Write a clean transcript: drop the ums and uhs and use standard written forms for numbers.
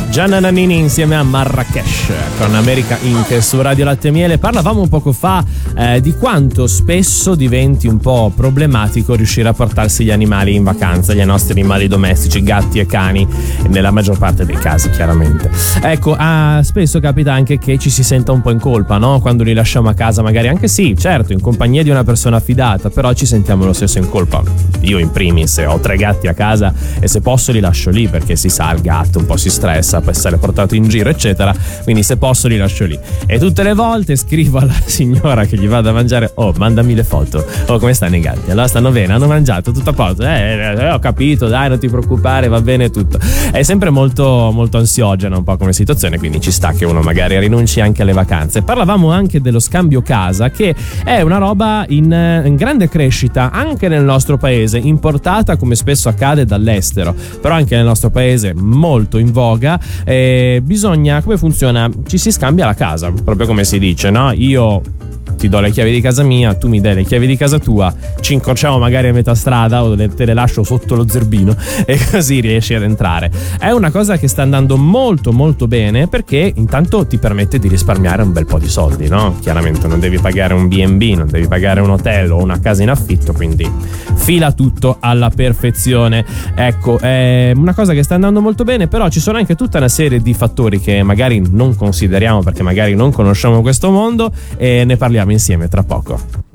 Gianna Nannini insieme a Marrakesh con America Inc. su Radio Latte e Miele. Parlavamo un poco fa di quanto spesso diventi un po' problematico riuscire a portarsi gli animali in vacanza, gli nostri animali domestici, gatti e cani, nella maggior parte dei casi chiaramente. Ecco, spesso capita anche che ci si senta un po' in colpa, no? Quando li lasciamo a casa, magari anche sì, certo, in compagnia di una persona affidata, però ci sentiamo lo stesso in colpa. Io in primis ho 3 gatti a casa e se posso li lascio lì, perché si sa, il gatto un po' si stressa, può essere portato in giro eccetera, quindi se posso li lascio lì. E tutte le volte scrivo alla signora che gli vado a mangiare: oh, mandami le foto, oh, come stanno i gatti? Allora stanno bene, hanno mangiato, tutto a posto, ho capito, dai, non ti preoccupare, va bene tutto. È sempre molto molto ansiogena un po' come situazione, quindi ci sta che uno magari rinunci anche alle vacanze. Parlavamo anche dello scambio casa, che è una roba in grande crescita anche nel nostro paese, importata come spesso accade dall'estero, però anche nel nostro paese molto in voga. Bisogna, come funziona? Ci si scambia la casa, proprio come si dice, no? Io ti do le chiavi di casa mia, tu mi dai le chiavi di casa tua, ci incrociamo magari a metà strada o te le lascio sotto lo zerbino e così riesci ad entrare. È una cosa che sta andando molto molto bene, perché intanto ti permette di risparmiare un bel po' di soldi, no? Chiaramente non devi pagare un B&B, non devi pagare un hotel o una casa in affitto, quindi fila tutto alla perfezione. Ecco, è una cosa che sta andando molto bene, però ci sono anche tutta una serie di fattori che magari non consideriamo perché magari non conosciamo questo mondo, e ne parliamo insieme tra poco.